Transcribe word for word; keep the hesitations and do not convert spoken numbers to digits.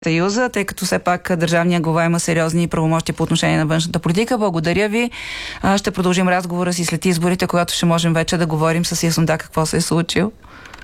Съюза, тъй като все пак държавния глава има сериозни правомощия по отношение на външната политика. Благодаря ви. Ще продължим разговора си след изборите, когато ще можем вече да говорим с яснота какво се е случило.